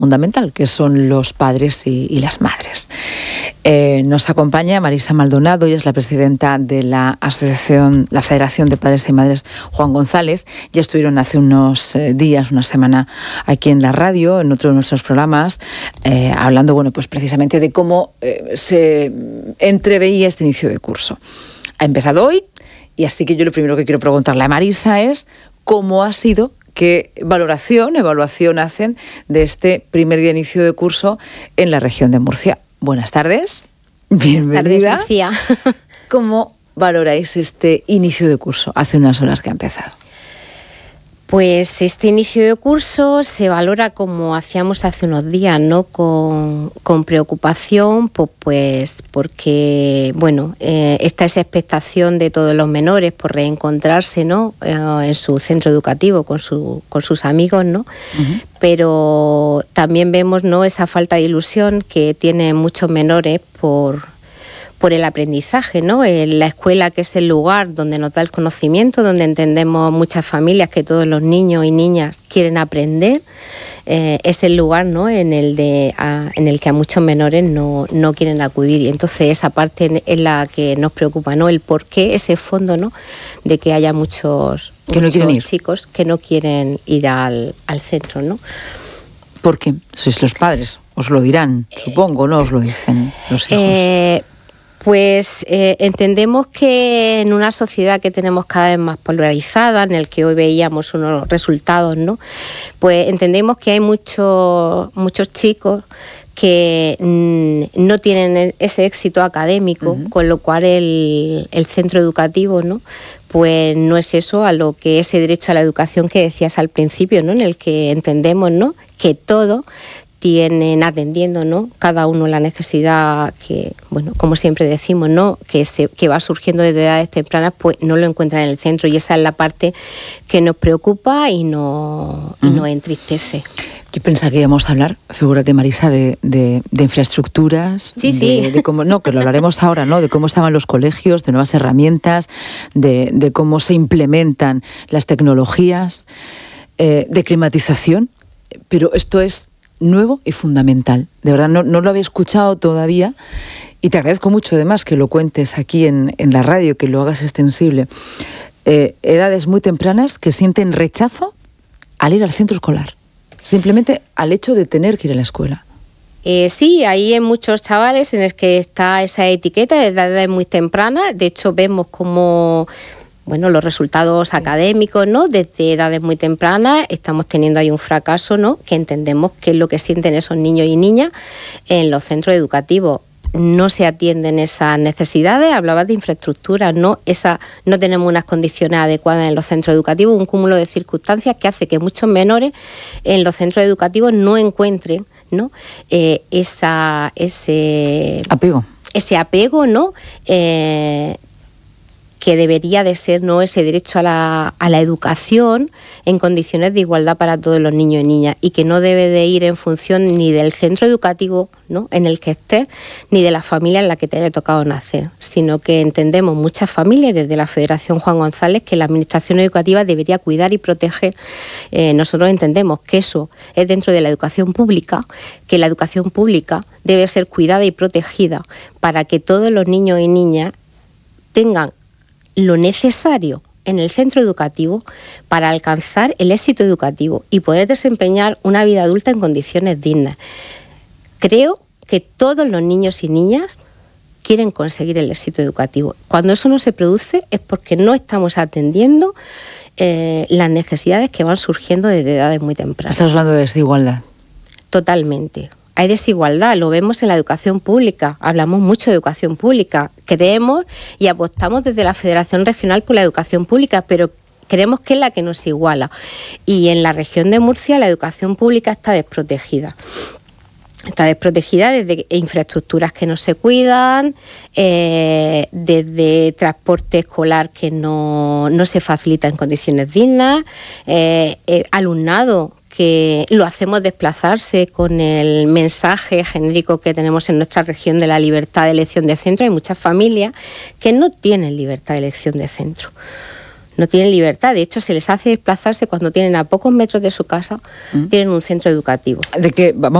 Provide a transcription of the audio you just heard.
fundamental, que son los padres y las madres. Nos acompaña Marisa Maldonado, ella es la presidenta de la asociación, la Federación de Padres y Madres Juan González. Ya estuvieron hace unos días, una semana, aquí en la radio, en otro de nuestros programas, hablando, bueno, pues precisamente de cómo se entreveía este inicio de curso. Ha empezado hoy, y así que yo lo primero que quiero preguntarle a Marisa es cómo ha sido, qué evaluación hacen de este primer día de inicio de curso en la región de Murcia. Buenas tardes, bienvenida. Buenas tardes, Lucía. ¿Cómo valoráis este inicio de curso hace unas horas que ha empezado? Pues este inicio de curso se valora como hacíamos hace unos días, ¿no? Con preocupación, pues porque, bueno, está esa expectación de todos los menores por reencontrarse, ¿no? En su centro educativo con sus amigos, ¿no? Uh-huh. Pero también vemos, ¿no? Esa falta de ilusión que tienen muchos menores por el aprendizaje, ¿no? En la escuela, que es el lugar donde nos da el conocimiento, donde entendemos muchas familias que todos los niños y niñas quieren aprender, es el lugar, ¿no? en el que a muchos menores no quieren acudir. Y entonces esa parte es la que nos preocupa, ¿no? El por qué, ese fondo, ¿no? De que haya muchos chicos que no quieren ir al centro, ¿no? ¿Por qué? Sois los padres, os lo dirán, supongo, ¿no? Os lo dicen los hijos. Pues entendemos que en una sociedad que tenemos cada vez más polarizada, en el que hoy veíamos unos resultados, ¿no? Pues entendemos que hay muchos chicos que no tienen ese éxito académico, uh-huh. Con lo cual el centro educativo, ¿no? Pues no es eso a lo que ese derecho a la educación que decías al principio, ¿no? En el que entendemos, ¿no? Que todo tienen atendiendo, ¿no? Cada uno la necesidad que, bueno, como siempre decimos, ¿no? Que va surgiendo desde edades tempranas, pues no lo encuentran en el centro, y esa es la parte que nos preocupa y nos entristece. Yo pensaba que íbamos a hablar, figúrate, Marisa, de infraestructuras, sí. De cómo, no, que lo hablaremos ahora, ¿no? De cómo estaban los colegios, de nuevas herramientas, de cómo se implementan las tecnologías, de climatización, pero esto es nuevo y fundamental. De verdad, no lo había escuchado todavía, y te agradezco mucho además que lo cuentes aquí en la radio, que lo hagas extensible. Edades muy tempranas que sienten rechazo al ir al centro escolar, simplemente al hecho de tener que ir a la escuela. Sí, hay muchos chavales en los que está esa etiqueta de edades muy tempranas. De hecho, vemos como, bueno, los resultados académicos, ¿no? Desde edades muy tempranas estamos teniendo ahí un fracaso, ¿no? Que entendemos que es lo que sienten esos niños y niñas en los centros educativos. No se atienden esas necesidades. Hablabas de infraestructuras, ¿no? No tenemos unas condiciones adecuadas en los centros educativos, un cúmulo de circunstancias que hace que muchos menores en los centros educativos no encuentren, ¿no? Ese apego, ¿no? Que debería de ser, ¿no? Ese derecho a la educación en condiciones de igualdad para todos los niños y niñas, y que no debe de ir en función ni del centro educativo, ¿no? En el que estés, ni de la familia en la que te haya tocado nacer, sino que entendemos muchas familias desde la Federación Juan González que la administración educativa debería cuidar y proteger. Nosotros entendemos que eso es dentro de la educación pública, que la educación pública debe ser cuidada y protegida para que todos los niños y niñas tengan lo necesario en el centro educativo para alcanzar el éxito educativo y poder desempeñar una vida adulta en condiciones dignas. Creo que todos los niños y niñas quieren conseguir el éxito educativo. Cuando eso no se produce es porque no estamos atendiendo las necesidades que van surgiendo desde edades muy tempranas. Estás hablando de desigualdad. Totalmente. Hay desigualdad, lo vemos en la educación pública, hablamos mucho de educación pública, creemos y apostamos desde la Federación Regional por la educación pública, pero creemos que es la que nos iguala. Y en la región de Murcia la educación pública está desprotegida. Está desprotegida desde infraestructuras que no se cuidan, desde transporte escolar que no se facilita en condiciones dignas, alumnado que lo hacemos desplazarse con el mensaje genérico que tenemos en nuestra región de la libertad de elección de centro. Hay muchas familias que no tienen libertad de elección de centro, no tienen libertad. De hecho, se les hace desplazarse cuando tienen a pocos metros de su casa, tienen un centro educativo. De que, vamos